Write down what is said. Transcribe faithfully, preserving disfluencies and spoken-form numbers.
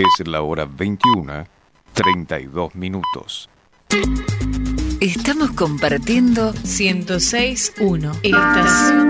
Es la hora veintiuna, treinta y dos minutos. Estamos compartiendo ciento seis punto uno. Estación